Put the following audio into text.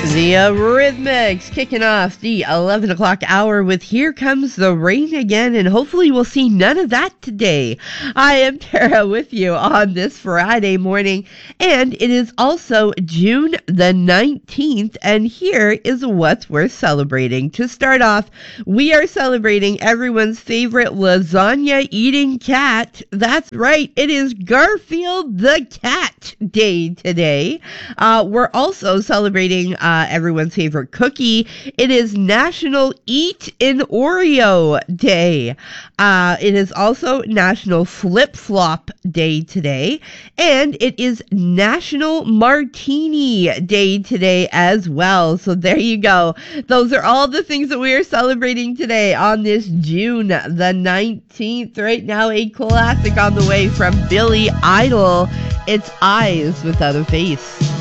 The Eurythmics kicking off the 11 o'clock hour with Here Comes the Rain Again, and hopefully we'll see none of that today. I am Tara with you on this Friday morning, and it is also June the 19th, and here is what's worth celebrating. To start off, we are celebrating everyone's favorite lasagna-eating cat. That's right, it is Garfield the Cat Day today. We're also celebrating everyone's favorite cookie. It is National Eat an Oreo Day. It is also National Flip Flop Day today. And it is National Martini Day today as well. So there you go. Those are all the things that we are celebrating today on this June the 19th. Right now, a classic on the way from Billy Idol. It's Eyes Without a Face.